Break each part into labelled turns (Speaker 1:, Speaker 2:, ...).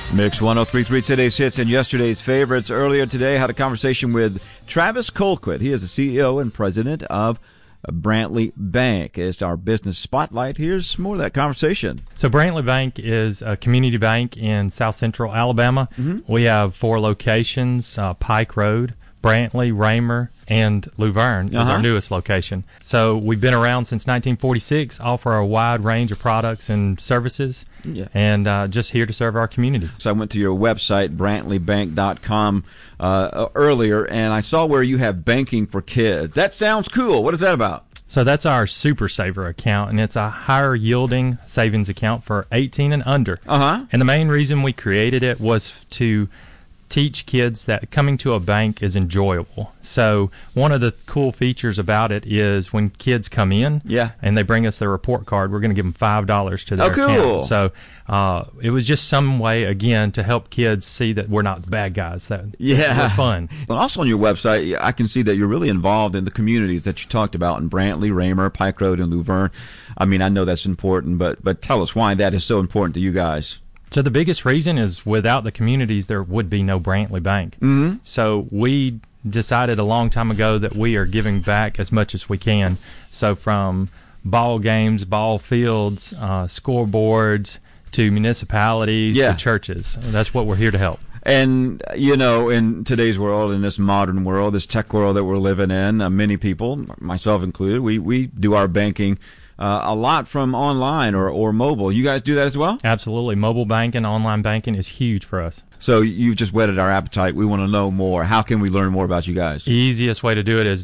Speaker 1: Mix 103.3, today's hits and yesterday's favorites. Earlier today, I had a conversation with Travis Colquitt. He is the CEO and president of Brantley Bank. It's our business spotlight. Here's more of that conversation.
Speaker 2: So Brantley Bank is a community bank in South Central Alabama. Mm-hmm. We have 4 locations, Pike Road, Brantley, Raymer, and Luverne is our newest location. So we've been around since 1946, offer a wide range of products and services, and just here to serve our communities.
Speaker 1: So I went to your website, brantleybank.com, earlier, and I saw where you have banking for kids. That sounds cool. What is that about?
Speaker 2: So that's our Super Saver account, and it's a higher yielding savings account for 18 and under. And the main reason we created it was to teach kids that coming to a bank is enjoyable. So one of the cool features about it is when kids come in and they bring us their report card, we're going to give them $5 to their account. So it was just some way, again, to help kids see that we're not the bad guys, that we're fun.
Speaker 1: But also on your website, I can see that you're really involved in the communities that you talked about in Brantley, Raymer, Pike Road, and Luverne. I mean, I know that's important, but tell us why that is so important to you guys.
Speaker 2: So the biggest reason is without the communities, there would be no Brantley Bank. Mm-hmm. So we decided a long time ago that we are giving back as much as we can. So from ball games, ball fields, scoreboards, to municipalities, to churches. That's what we're here to help.
Speaker 1: And, you know, in today's world, in this modern world, this tech world that we're living in, many people, myself included, we do our banking a lot from online or mobile. You guys do that as well?
Speaker 2: Absolutely. Mobile banking, online banking is huge for us.
Speaker 1: So you've just whetted our appetite. We want to know more. How can we learn more about you guys?
Speaker 2: Easiest way to do it is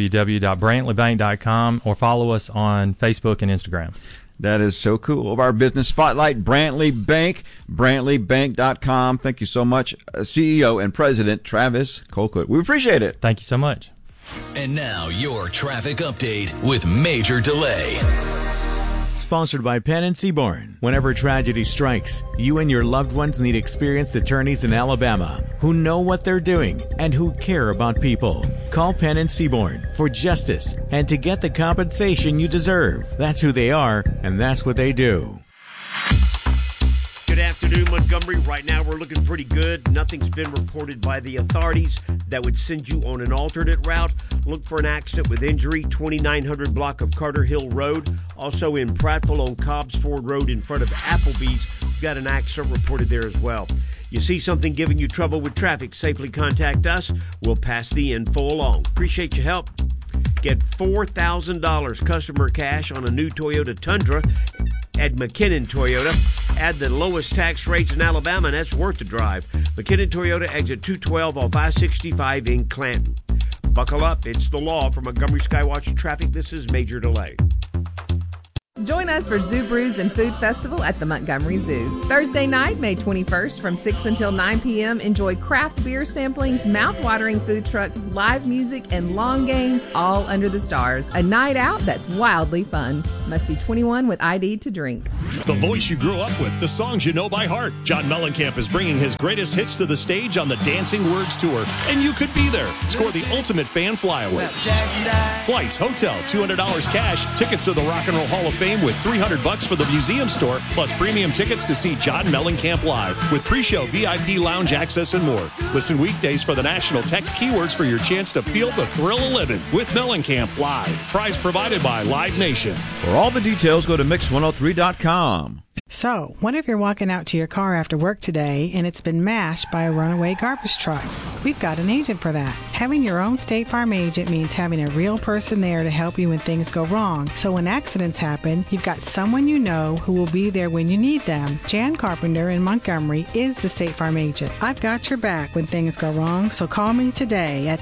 Speaker 2: www.brantleybank.com or follow us on Facebook and Instagram.
Speaker 1: That is so cool. Of our business spotlight, Brantley Bank, brantleybank.com. Thank you so much, CEO and President Travis Colquitt. We appreciate it.
Speaker 2: Thank you so much.
Speaker 3: And now your traffic update with Major Delay.
Speaker 4: Sponsored by Penn & Seaborn. Whenever tragedy strikes, you and your loved ones need experienced attorneys in Alabama who know what they're doing and who care about people. Call Penn & Seaborn for justice and to get the compensation you deserve. That's who they are, and that's what they do.
Speaker 5: Good afternoon, Montgomery. Right now we're looking pretty good. Nothing's been reported by the authorities that would send you on an alternate route. Look for an accident with injury, 2900 block of Carter Hill Road. Also in Prattville on Cobbs Ford Road in front of Applebee's. We've got an accident reported there as well. You see something giving you trouble with traffic, safely contact us. We'll pass the info along. Appreciate your help. Get $4,000 customer cash on a new Toyota Tundra at McKinnon Toyota. Add the lowest tax rates in Alabama, and that's worth the drive. McKinnon Toyota, exit 212 off I-65 in Clanton. Buckle up. It's the law. For Montgomery Skywatch Traffic, this is Major Delay.
Speaker 6: Join us for Zoo Brews and Food Festival at the Montgomery Zoo. Thursday night, May 21st from 6 until 9 p.m. Enjoy craft beer samplings, mouth-watering food trucks, live music, and long games all under the stars. A night out that's wildly fun. Must be 21 with ID to drink.
Speaker 7: The voice you grew up with, the songs you know by heart. John Mellencamp is bringing his greatest hits to the stage on the Dancing Words Tour, and you could be there. Score the ultimate fan flyaway. Flights, hotel, $200 cash, tickets to the Rock and Roll Hall of Fame with $300 for the museum store, plus premium tickets to see John Mellencamp live with pre-show VIP lounge access and more. Listen weekdays for the national text keywords for your chance to feel the thrill of living with Mellencamp live. Prize provided by Live Nation.
Speaker 1: For all the details, go to mix103.com.
Speaker 8: So, what if you're walking out to your car after work today and it's been mashed by a runaway garbage truck? We've got an agent for that. Having your own State Farm agent means having a real person there to help you when things go wrong. So when accidents happen, you've got someone you know who will be there when you need them. Jan Carpenter in Montgomery is the State Farm agent. I've got your back when things go wrong, so call me today at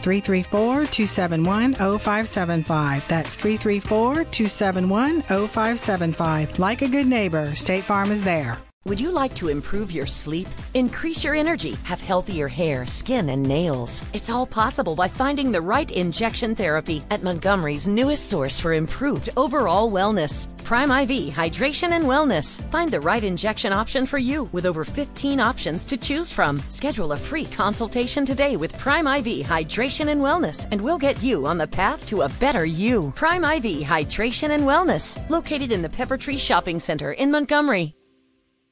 Speaker 8: 334-271-0575. That's 334-271-0575. Like a good neighbor, State Farm is there.
Speaker 9: Would you like to improve your sleep, increase your energy, have healthier hair, skin, and nails? It's all possible by finding the right injection therapy at Montgomery's newest source for improved overall wellness. Prime IV Hydration and Wellness. Find the right injection option for you with over 15 options to choose from. Schedule a free consultation today with Prime IV Hydration and Wellness, and we'll get you on the path to a better you. Prime IV Hydration and Wellness, located in the Pepper Tree Shopping Center in Montgomery.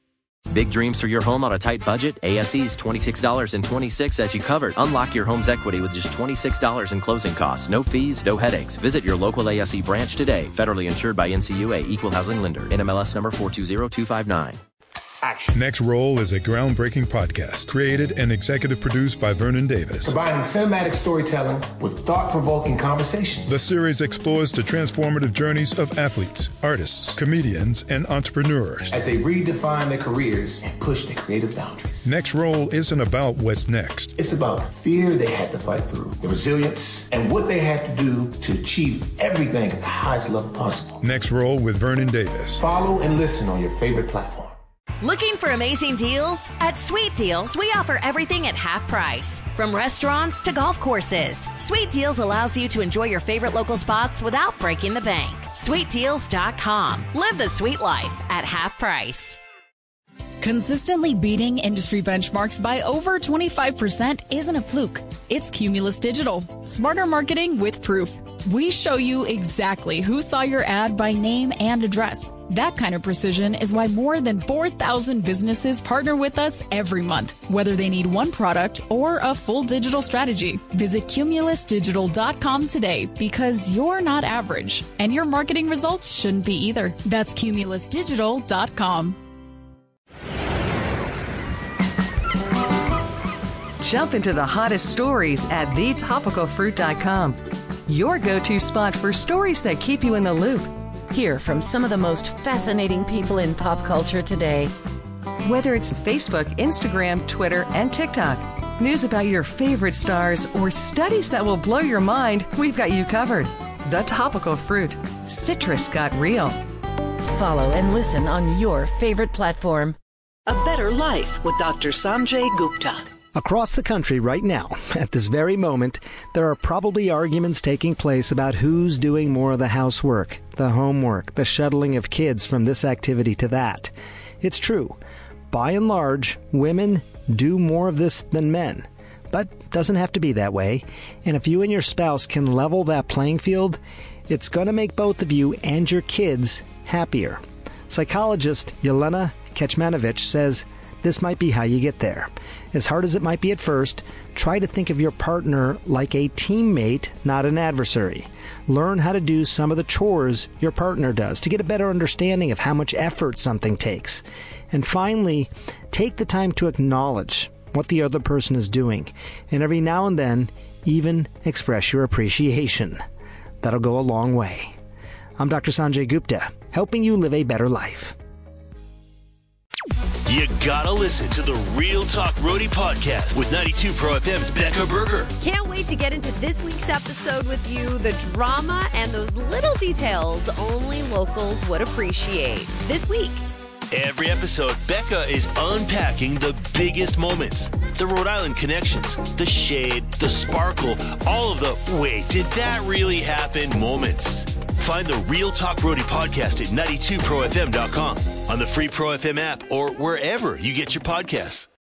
Speaker 10: Big dreams for your home on a tight budget? ASE's $26.26 as you covered. Unlock your home's equity with just $26 in closing costs. No fees, no headaches. Visit your local ASE branch today. Federally insured by NCUA, Equal Housing Lender. NMLS number 420259.
Speaker 11: Action. Next Roll is a groundbreaking podcast created and executive produced by Vernon Davis.
Speaker 12: Combining cinematic storytelling with thought-provoking conversations.
Speaker 11: The series explores the transformative journeys of athletes, artists, comedians, and entrepreneurs
Speaker 12: as they redefine their careers and push their creative boundaries.
Speaker 11: Next Roll isn't about what's next.
Speaker 12: It's about the fear they had to fight through, the resilience, and what they had to do to achieve everything at the highest level possible.
Speaker 11: Next Roll with Vernon Davis.
Speaker 12: Follow and listen on your favorite platform.
Speaker 13: Looking for amazing deals? At Sweet Deals, we offer everything at half price. From restaurants to golf courses, Sweet Deals allows you to enjoy your favorite local spots without breaking the bank. SweetDeals.com. Live the sweet life at half price.
Speaker 14: Consistently beating industry benchmarks by over 25% isn't a fluke. It's Cumulus Digital. Smarter marketing with proof. We show you exactly who saw your ad by name and address. That kind of precision is why more than 4,000 businesses partner with us every month, whether they need one product or a full digital strategy. Visit CumulusDigital.com today because you're not average, and your marketing results shouldn't be either. That's CumulusDigital.com.
Speaker 15: Jump into the hottest stories at thetopicalfruit.com. Your go-to spot for stories that keep you in the loop.
Speaker 9: Hear from some of the most fascinating people in pop culture today.
Speaker 15: Whether it's Facebook, Instagram, Twitter, and TikTok, news about your favorite stars, or studies that will blow your mind, we've got you covered. The Topical Fruit. Citrus got real.
Speaker 9: Follow and listen on your favorite platform.
Speaker 16: A Better Life with Dr. Sanjay Gupta.
Speaker 17: Across the country right now, at this very moment, there are probably arguments taking place about who's doing more of the housework, the homework, the shuttling of kids from this activity to that. It's true. By and large, women do more of this than men. But doesn't have to be that way. And if you and your spouse can level that playing field, it's going to make both of you and your kids happier. Psychologist Yelena Kecmanovic says this might be how you get there. As hard as it might be at first, try to think of your partner like a teammate, not an adversary. Learn how to do some of the chores your partner does to get a better understanding of how much effort something takes. And finally, take the time to acknowledge what the other person is doing, and every now and then, even express your appreciation. That'll go a long way. I'm Dr. Sanjay Gupta, helping you live a better life.
Speaker 18: You gotta listen to the Real Talk Roadie podcast with 92 Pro FM's Becca Berger.
Speaker 19: Can't wait to get into this week's episode with you. The drama and those little details only locals would appreciate. This week.
Speaker 18: Every episode, Becca is unpacking the biggest moments. The Rhode Island connections, the shade, the sparkle, all of the wait, did that really happen moments. Find the Real Talk Roadie podcast at 92profm.com, on the free Pro FM app, or wherever you get your podcasts.